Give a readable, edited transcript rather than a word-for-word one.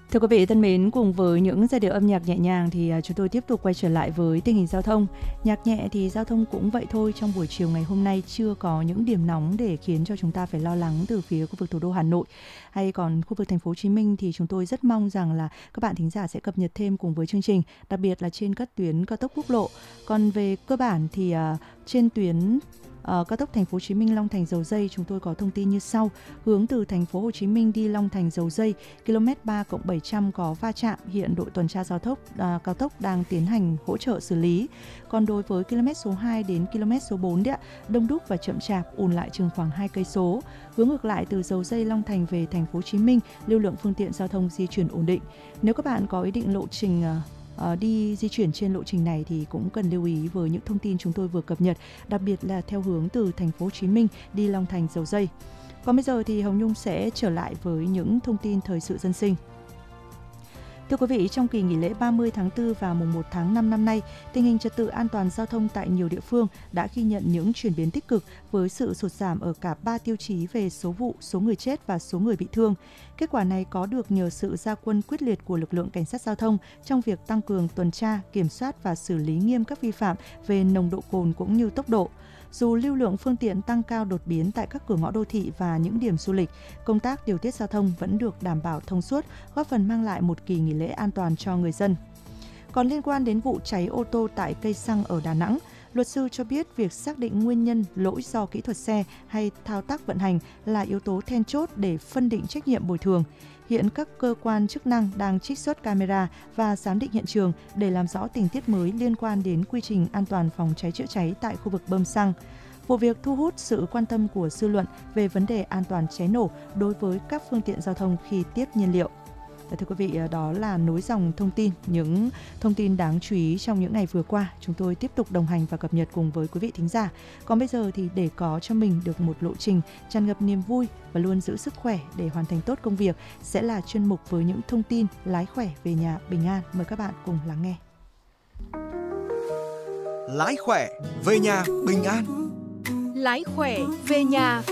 Thưa quý vị thân mến, cùng với những giai điệu âm nhạc nhẹ nhàng thì chúng tôi tiếp tục quay trở lại với tình hình giao thông. Nhạc nhẹ thì giao thông cũng vậy thôi, trong buổi chiều ngày hôm nay chưa có những điểm nóng để khiến cho chúng ta phải lo lắng từ phía khu vực thủ đô Hà Nội. Hay còn khu vực thành phố Hồ Chí Minh thì chúng tôi rất mong rằng là các bạn thính giả sẽ cập nhật thêm cùng với chương trình, đặc biệt là trên các tuyến cao tốc quốc lộ. Còn về cơ bản thì trên tuyến cao tốc thành phố Hồ Chí Minh Long Thành Dầu Giây, chúng tôi có thông tin như sau. Hướng từ thành phố Hồ Chí Minh đi Long Thành Dầu Giây, km 3+700 có va chạm, hiện đội tuần tra cao tốc đang tiến hành hỗ trợ xử lý. Còn đối với km số 2 đến km số 4 đông đúc và chậm chạp, ùn lại chừng khoảng 2 cây số. Hướng ngược lại từ Dầu Giây Long Thành về thành phố Hồ Chí Minh, lưu lượng phương tiện giao thông di chuyển ổn định. Nếu các bạn có ý định lộ trình đi di chuyển trên lộ trình này thì cũng cần lưu ý với những thông tin chúng tôi vừa cập nhật, đặc biệt là theo hướng từ thành phố Hồ Chí Minh đi Long Thành Dầu Giây. Còn bây giờ thì Hồng Nhung sẽ trở lại với những thông tin thời sự dân sinh. Thưa quý vị, trong kỳ nghỉ lễ 30 tháng 4 và mùng 1 tháng 5 năm nay, tình hình trật tự an toàn giao thông tại nhiều địa phương đã ghi nhận những chuyển biến tích cực với sự sụt giảm ở cả 3 tiêu chí về số vụ, số người chết và số người bị thương. Kết quả này có được nhờ sự ra quân quyết liệt của lực lượng cảnh sát giao thông trong việc tăng cường tuần tra, kiểm soát và xử lý nghiêm các vi phạm về nồng độ cồn cũng như tốc độ. Dù lưu lượng phương tiện tăng cao đột biến tại các cửa ngõ đô thị và những điểm du lịch, công tác điều tiết giao thông vẫn được đảm bảo thông suốt, góp phần mang lại một kỳ nghỉ lễ an toàn cho người dân. Còn liên quan đến vụ cháy ô tô tại cây xăng ở Đà Nẵng, luật sư cho biết việc xác định nguyên nhân lỗi do kỹ thuật xe hay thao tác vận hành là yếu tố then chốt để phân định trách nhiệm bồi thường. Hiện các cơ quan chức năng đang trích xuất camera và giám định hiện trường để làm rõ tình tiết mới liên quan đến quy trình an toàn phòng cháy chữa cháy tại khu vực bơm xăng. Vụ việc thu hút sự quan tâm của dư luận về vấn đề an toàn cháy nổ đối với các phương tiện giao thông khi tiếp nhiên liệu. Thưa quý vị, đó là nối dòng thông tin, những thông tin đáng chú ý trong những ngày vừa qua. Chúng tôi tiếp tục đồng hành và cập nhật cùng với quý vị thính giả. Còn bây giờ thì để có cho mình được một lộ trình tràn ngập niềm vui và luôn giữ sức khỏe để hoàn thành tốt công việc sẽ là chuyên mục với những thông tin lái khỏe về nhà bình an. Mời các bạn cùng lắng nghe. Lái khỏe về nhà bình an. Lái khỏe về nhà